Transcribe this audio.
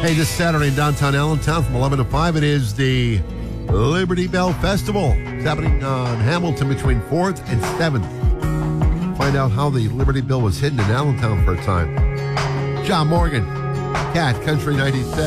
Hey, this Saturday in downtown Allentown from 11 to 5, it is the Liberty Bell Festival. It's happening on Hamilton between 4th and 7th. Find out how the Liberty Bell was hidden in Allentown for a time. John Morgan, Cat Country 96.